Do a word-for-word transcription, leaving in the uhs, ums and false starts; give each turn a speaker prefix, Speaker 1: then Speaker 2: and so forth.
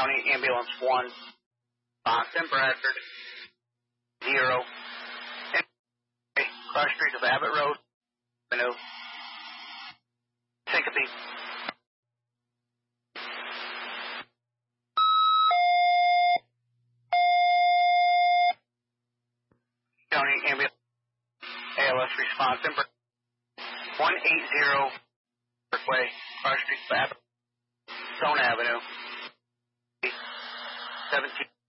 Speaker 1: County Ambulance one, Boston Bradford, zero, cross street of Abbott Road, Avenue, syncope. County Ambulance, A L S response, one eighty Parkway, cross street of Abbott, Stone Avenue, seventeen.